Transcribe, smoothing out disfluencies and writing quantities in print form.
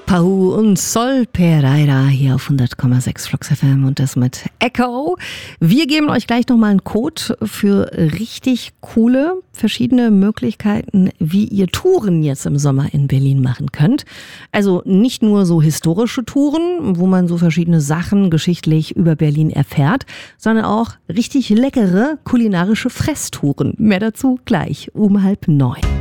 Pau und Sol Pereira hier auf 100,6 Flux FM und das mit Echo. Wir geben euch gleich nochmal einen Code für richtig coole verschiedene Möglichkeiten, wie ihr Touren jetzt im Sommer in Berlin machen könnt. Also nicht nur so historische Touren, wo man so verschiedene Sachen geschichtlich über Berlin erfährt, sondern auch richtig leckere kulinarische Fresstouren. Mehr dazu gleich um 8:30.